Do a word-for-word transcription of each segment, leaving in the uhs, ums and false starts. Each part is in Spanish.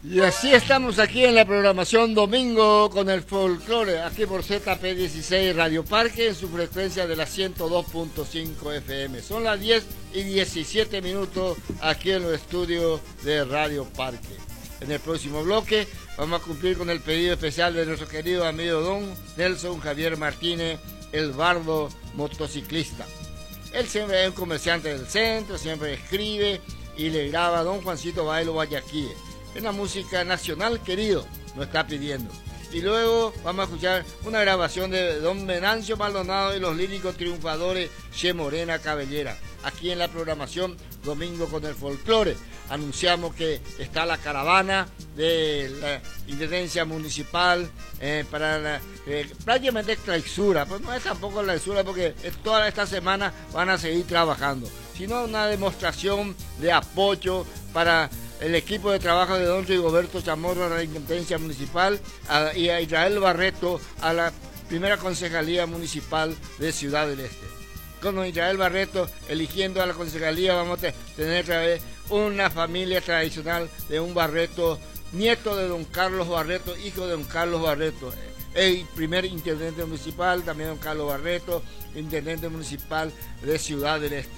Y así estamos aquí en la programación Domingo con el Folclore, aquí por Z P dieciséis Radio Parque en su frecuencia de la ciento dos punto cinco F M. Son las diez y diecisiete minutos aquí en los estudios de Radio Parque. En el próximo bloque vamos a cumplir con el pedido especial de nuestro querido amigo don Nelson Javier Martínez, el bardo motociclista. Él siempre es un comerciante del centro, siempre escribe y le graba a don Juancito Bailo Guayaquil. Es una música nacional, querido, nos está pidiendo. Y luego vamos a escuchar una grabación de don Venancio Maldonado y los líricos triunfadores Che Morena Cabellera. Aquí en la programación Domingo con el Folclore. Anunciamos que está la caravana de la Intendencia Municipal eh, para la, eh, prácticamente clausura. Pues no es tampoco clausura porque toda esta semana van a seguir trabajando, sino una demostración de apoyo para el equipo de trabajo de don Rigoberto Chamorro a la Intendencia Municipal a, y a Israel Barreto a la primera Concejalía Municipal de Ciudad del Este. Con don Israel Barreto eligiendo a la concejalía vamos a tener otra vez una familia tradicional de un Barreto, nieto de don Carlos Barreto, hijo de don Carlos Barreto, el primer intendente municipal, también don Carlos Barreto, intendente municipal de Ciudad del Este.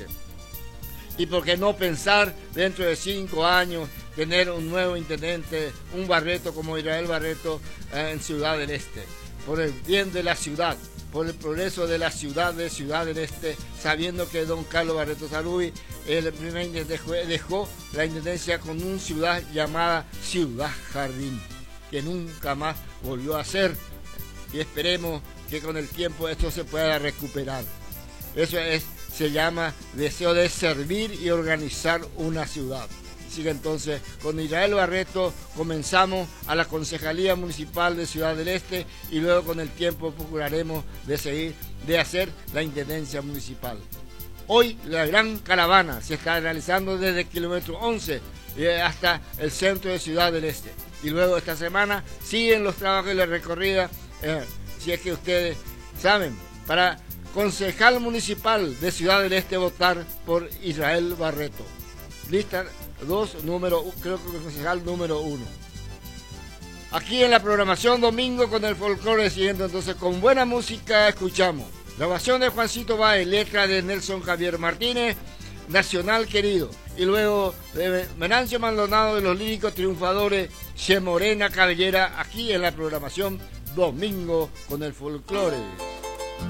Y por qué no pensar dentro de cinco años tener un nuevo intendente, un Barreto como Israel Barreto eh, en Ciudad del Este, por el bien de la ciudad, por el progreso de la ciudad de Ciudad del Este, sabiendo que don Carlos Barreto Sarubi, el primer intendente, dejó, dejó la intendencia con una ciudad llamada Ciudad Jardín, que nunca más volvió a ser, y esperemos que con el tiempo esto se pueda recuperar. Eso es, se llama deseo de servir y organizar una ciudad. Así que entonces, con Israel Barreto comenzamos a la Concejalía Municipal de Ciudad del Este y luego con el tiempo procuraremos de seguir, de hacer la Intendencia Municipal. Hoy la gran caravana se está realizando desde el kilómetro once hasta el centro de Ciudad del Este. Y luego esta semana siguen los trabajos y la recorrida, eh, si es que ustedes saben, para concejal municipal de Ciudad del Este votar por Israel Barreto. Lista dos, número, creo que concejal número uno. Aquí en la programación Domingo con el Folclore, siguiendo entonces con buena música, escuchamos grabación de Juancito Baez, letra de Nelson Javier Martínez, Nacional Querido, y luego de Venancio Maldonado de los líricos triunfadores Che Morena Cabellera, aquí en la programación Domingo con el Folclore.